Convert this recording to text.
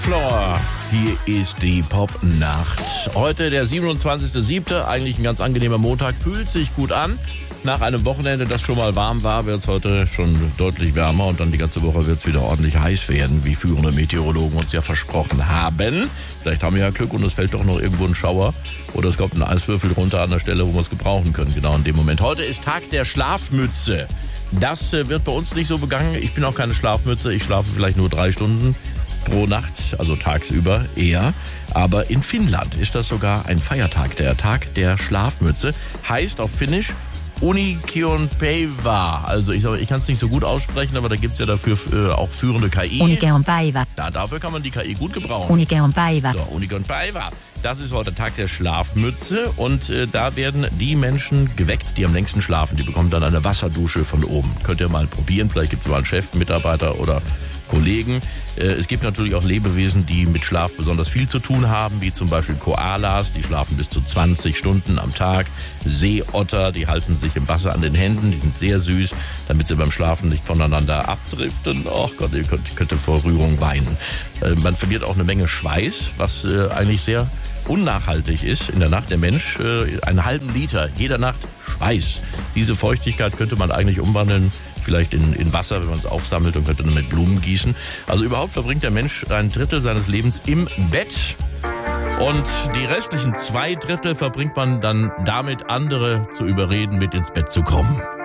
Floor. Hier ist die Pop-Nacht. Heute der 27.07. Eigentlich ein ganz angenehmer Montag. Fühlt sich gut an. Nach einem Wochenende, das schon mal warm war, wird es heute schon deutlich wärmer. Und dann die ganze Woche wird es wieder ordentlich heiß werden, wie führende Meteorologen uns ja versprochen haben. Vielleicht haben wir ja Glück und es fällt doch noch irgendwo ein Schauer. Oder es kommt ein Eiswürfel runter an der Stelle, wo wir es gebrauchen können. Genau in dem Moment. Heute ist Tag der Schlafmütze. Das wird bei uns nicht so begangen. Ich bin auch keine Schlafmütze. Ich schlafe vielleicht nur 3 Stunden pro Nacht, also tagsüber eher. Aber in Finnland ist das sogar ein Feiertag, der Tag der Schlafmütze. Heißt auf Finnisch Unikionpäivä. Also ich kann es nicht so gut aussprechen, aber da gibt es ja dafür auch führende KI. Unikionpäivä. Dafür kann man die KI gut gebrauchen. Unikionpäivä. So, Unikionpäivä. Das ist heute Tag der Schlafmütze und da werden die Menschen geweckt, die am längsten schlafen. Die bekommen dann eine Wasserdusche von oben. Könnt ihr mal probieren, vielleicht gibt es mal einen Chef, Mitarbeiter oder Kollegen. Es gibt natürlich auch Lebewesen, die mit Schlaf besonders viel zu tun haben, wie zum Beispiel Koalas, die schlafen bis zu 20 Stunden am Tag. Seeotter, die halten sich im Wasser an den Händen, die sind sehr süß, damit sie beim Schlafen nicht voneinander abdriften. Oh Gott, ihr könnt vor Rührung weinen. Man verliert auch eine Menge Schweiß, was eigentlich sehr unnachhaltig ist. In der Nacht der Mensch einen halben Liter jeder Nacht Schweiß. Diese Feuchtigkeit könnte man eigentlich umwandeln, vielleicht in Wasser, wenn man es aufsammelt und könnte dann mit Blumen gießen. Also überhaupt verbringt der Mensch 1/3 seines Lebens im Bett. Und die restlichen 2/3 verbringt man dann damit, andere zu überreden, mit ins Bett zu kommen.